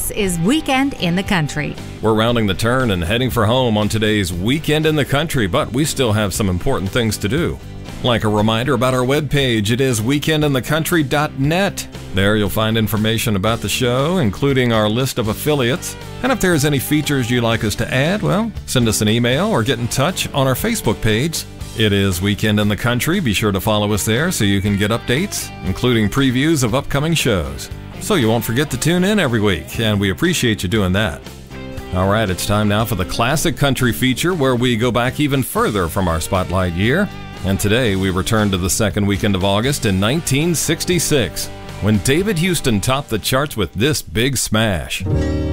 This is Weekend in the Country. We're rounding the turn and heading for home on today's Weekend in the Country, but we still have some important things to do. Like a reminder about our webpage, it is weekendinthecountry.net. There you'll find information about the show, including our list of affiliates. And if there's any features you'd like us to add, well, send us an email or get in touch on our Facebook page. It is Weekend in the Country. Be sure to follow us there so you can get updates, including previews of upcoming shows. So you won't forget to tune in every week, and we appreciate you doing that. All right, it's time now for the Classic Country feature, where we go back even further from our spotlight year. And today we return to the second weekend of August in 1966, when David Houston topped the charts with this big smash.